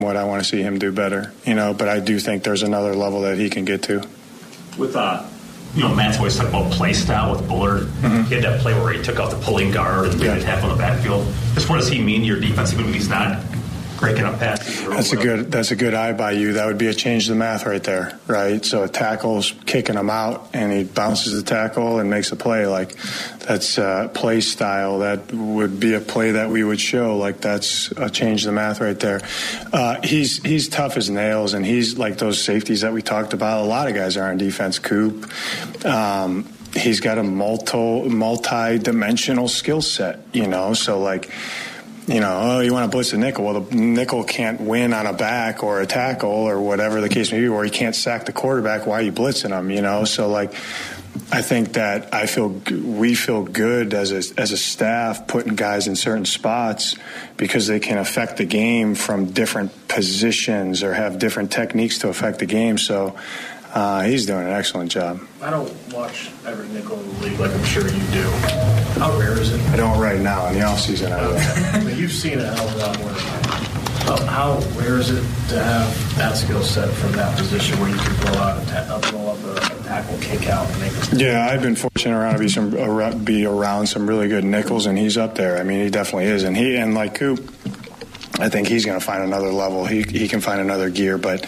what I want to see him do better, but I do think there's another level that he can get to. With, Matt's always talking about play style with Bullard. Mm-hmm. He had that play where he took out the pulling guard and made it half on the backfield. Just what does he mean to your defense, even if he's not breaking up passes? That's a good eye by you. That would be a change of the math right there, right? So a tackle's kicking him out, and he bounces the tackle and makes a play. Like, that's play style. That would be a play that we would show. Like, that's a change of the math right there. He's tough as nails, and he's like those safeties that we talked about. A lot of guys are on defense. Coop. He's got a multi-dimensional skill set, so like, you want to blitz a nickel. Well, the nickel can't win on a back or a tackle or whatever the case may be, or he can't sack the quarterback. Why are you blitzing him, So, like, I think that we feel good as a staff putting guys in certain spots because they can affect the game from different positions or have different techniques to affect the game. So he's doing an excellent job. I don't watch every nickel in the league like I'm sure you do. How rare is it? I don't right now. In the offseason, I will. But you've seen it a hell of a lot more than I. How rare is it to have that skill set from that position where you can blow up a tackle, kick out, and make it? Yeah, I've been fortunate to be around some really good nickels, and he's up there. I mean, he definitely is. And like Coop, I think he's going to find another level. He can find another gear. But,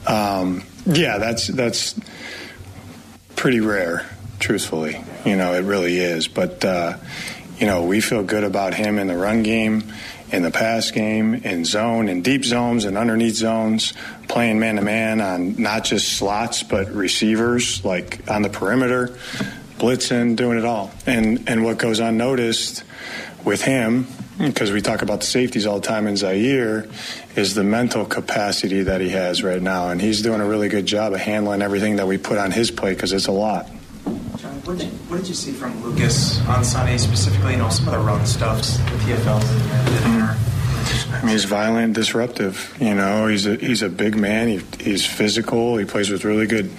that's pretty rare, truthfully. It really is. But, we feel good about him in the run game, in the pass game, in zone, in deep zones and underneath zones, playing man-to-man on not just slots but receivers, like on the perimeter, blitzing, doing it all. And what goes unnoticed with him, because we talk about the safeties all the time in Zaire, is the mental capacity that he has right now. And he's doing a really good job of handling everything that we put on his plate because it's a lot. John, what did you see from Lucas on Sunday specifically, some of the run stuffs, the PFLs that in there? I mean, he's violent, disruptive. He's a big man. He's physical. He plays with really good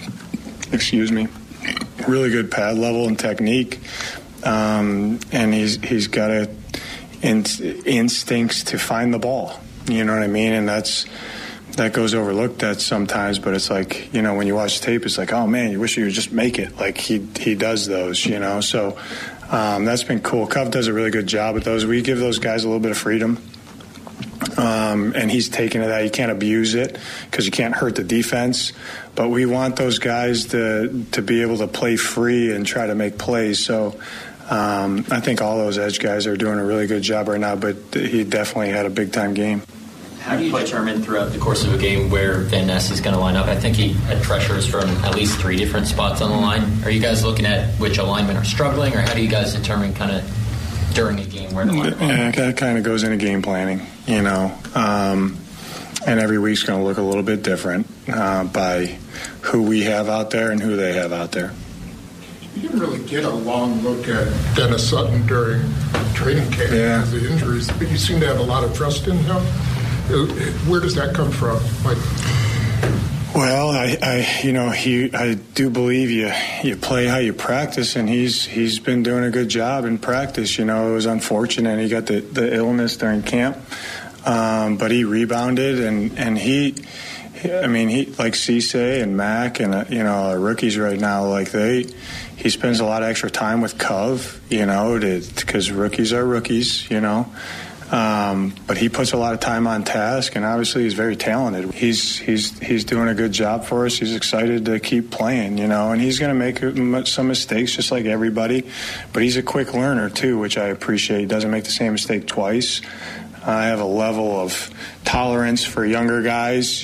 pad level and technique. And he's got instincts to find the ball. You know what I mean? And that goes overlooked at sometimes, but it's like, when you watch tape, it's like, oh man, you wish you would just make it. Like he does those, so that's been cool. Cov does a really good job with those. We give those guys a little bit of freedom. And he's taken to that. You can't abuse it because you can't hurt the defense, but we want those guys to be able to play free and try to make plays. So I think all those edge guys are doing a really good job right now, but he definitely had a big-time game. How do you determine throughout the course of a game where Van Ness is going to line up? I think he had pressures from at least 3 different spots on the line. Are you guys looking at which alignment are struggling, or how do you guys determine kind of during a game where to line up? Yeah, that kind of goes into game planning, and every week's going to look a little bit different by who we have out there and who they have out there. You didn't really get a long look at Dennis Sutton during training camp because of the injuries, but you seem to have a lot of trust in him. Where does that come from? Well, I do believe you play how you practice, and he's been doing a good job in practice. It was unfortunate he got the illness during camp, but he rebounded, and he like Cisse and Mac and our rookies right now, he spends a lot of extra time with Cov, because rookies are rookies, but he puts a lot of time on task, and obviously he's very talented. He's doing a good job for us. He's excited to keep playing, and he's going to make some mistakes just like everybody, but he's a quick learner too, which I appreciate. He doesn't make the same mistake twice. I have a level of tolerance for younger guys,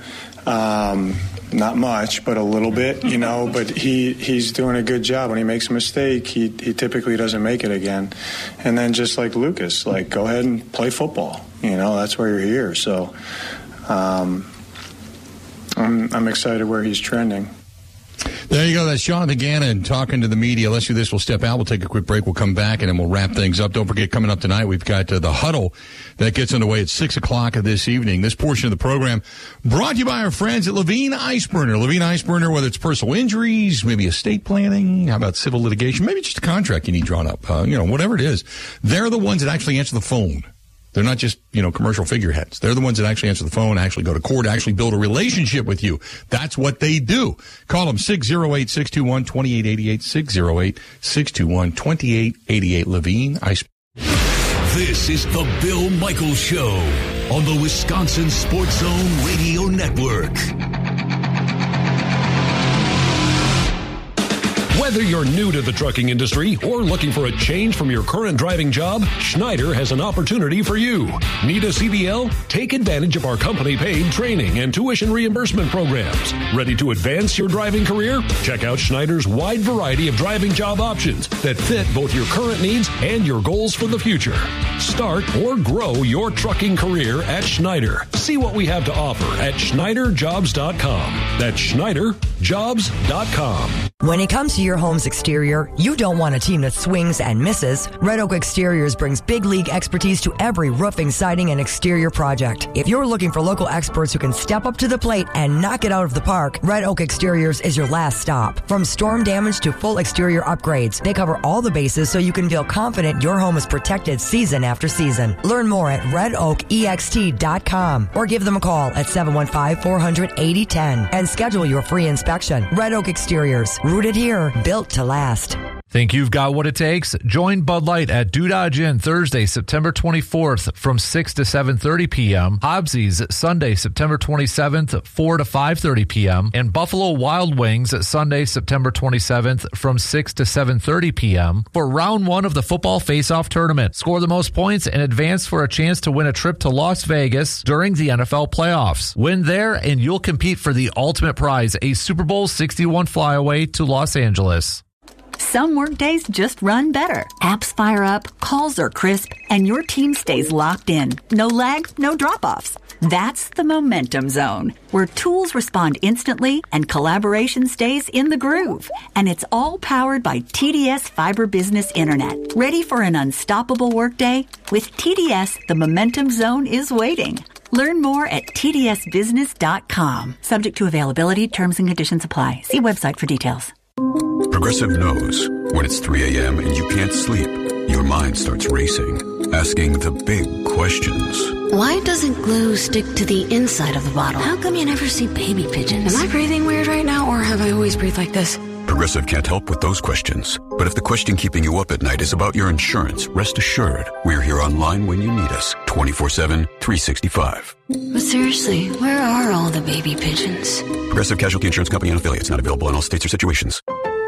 not much, but a little bit, but he's doing a good job. When he makes a mistake, he typically doesn't make it again. And then just like Lucas, go ahead and play football. That's why you're here. So I'm excited where he's trending. There you go. That's Jonathan Gannon talking to the media. Let's do this. We'll step out. We'll take a quick break. We'll come back, and then we'll wrap things up. Don't forget, coming up tonight, we've got the huddle that gets underway at 6 o'clock this evening. This portion of the program brought to you by our friends at Levine Ice Burner. Levine Ice Burner, whether it's personal injuries, maybe estate planning, how about civil litigation, maybe just a contract you need drawn up, whatever it is. They're the ones that actually answer the phone. They're not just, commercial figureheads. They're the ones that actually answer the phone, actually go to court, actually build a relationship with you. That's what they do. Call them 608-621-2888, 608-621-2888. Levine, This is the Bill Michaels Show on the Wisconsin Sports Zone Radio Network. Whether you're new to the trucking industry or looking for a change from your current driving job, Schneider has an opportunity for you. Need a CDL? Take advantage of our company-paid training and tuition reimbursement programs. Ready to advance your driving career? Check out Schneider's wide variety of driving job options that fit both your current needs and your goals for the future. Start or grow your trucking career at Schneider. See what we have to offer at SchneiderJobs.com. That's SchneiderJobs.com. When it comes to your home's exterior, you don't want a team that swings and misses. Red Oak Exteriors brings big league expertise to every roofing, siding, and exterior project. If you're looking for local experts who can step up to the plate and knock it out of the park, Red Oak Exteriors is your last stop. From storm damage to full exterior upgrades, they cover all the bases so you can feel confident your home is protected season after season. Learn more at redoakext.com or give them a call at 715-400-8010 and schedule your free inspection. Red Oak Exteriors, rooted here, built to last. Think you've got what it takes? Join Bud Light at Dudage Inn Thursday, September 24th from 6 to 7:30 p.m. Hobbsy's Sunday, September 27th, 4 to 5:30 p.m. And Buffalo Wild Wings Sunday, September 27th from 6 to 7:30 p.m. for round one of the football face-off tournament. Score the most points and advance for a chance to win a trip to Las Vegas during the NFL playoffs. Win there and you'll compete for the ultimate prize, a Super Bowl 61 flyaway to Los Angeles. Some workdays just run better. Apps fire up, calls are crisp, and your team stays locked in. No lag, no drop-offs. That's the Momentum Zone, where tools respond instantly and collaboration stays in the groove. And it's all powered by TDS Fiber Business Internet. Ready for an unstoppable workday? With TDS, the Momentum Zone is waiting. Learn more at tdsbusiness.com. Subject to availability, terms and conditions apply. See website for details. Progressive knows when it's 3 a.m. and you can't sleep, your mind starts racing, asking the big questions. Why doesn't glue stick to the inside of the bottle? How come you never see baby pigeons? Am I breathing weird right now, or have I always breathed like this? Progressive can't help with those questions. But if the question keeping you up at night is about your insurance, rest assured, we're here online when you need us, 24/7, 365. But seriously, where are all the baby pigeons? Progressive Casualty Insurance Company and affiliates, not available in all states or situations.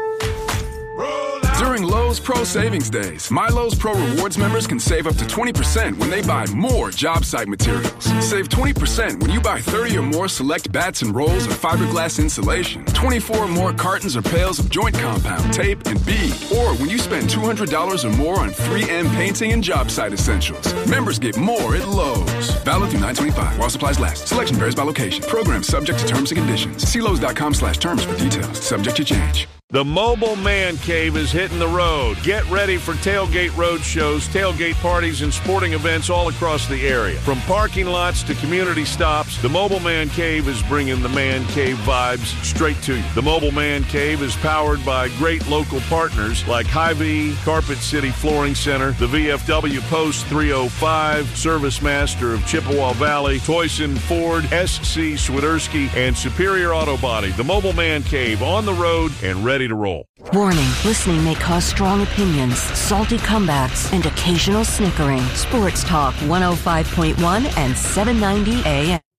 During Lowe's Pro Savings Days, My Lowe's Pro Rewards members can save up to 20% when they buy more job site materials. Save 20% when you buy 30 or more select bats and rolls of fiberglass insulation, 24 or more cartons or pails of joint compound, tape, and bead, or when you spend $200 or more on 3M painting and job site essentials. Members get more at Lowe's. Valid through 9/25 while supplies last. Selection varies by location. Program subject to terms and conditions. See Lowe's.com/terms for details. Subject to change. The Mobile Man Cave is hitting the road. Get ready for tailgate road shows, tailgate parties, and sporting events all across the area. From parking lots to community stops, the Mobile Man Cave is bringing the Man Cave vibes straight to you. The Mobile Man Cave is powered by great local partners like Hy-Vee, Carpet City Flooring Center, the VFW Post 305, Service Master of Chippewa Valley, Toyson Ford, SC Swiderski, and Superior Auto Body. The Mobile Man Cave on the road and ready to roll. Warning, listening may cause strong opinions, salty comebacks, and occasional snickering. Sports Talk 105.1 and 790 AM.